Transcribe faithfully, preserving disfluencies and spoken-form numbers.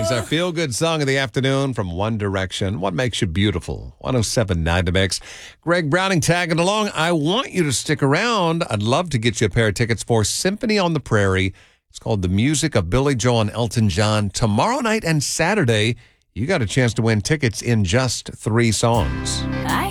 is our feel-good song of the afternoon from One Direction. What makes you beautiful? one oh seven point nine The Mix. Greg Browning tagging along. I want you to stick around. I'd love to get you a pair of tickets for Symphony on the Prairie. It's called The Music of Billy Joel and Elton John. Tomorrow night and Saturday, you got a chance to win tickets in just three songs.